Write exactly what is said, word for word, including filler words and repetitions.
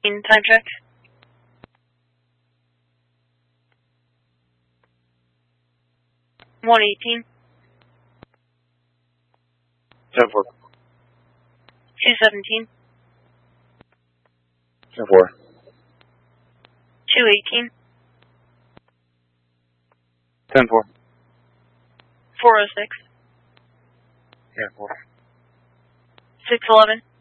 Time check. one eighteen. ten four. two seventeen. ten four. two eighteen. ten four. four oh six. ten four. six eleven.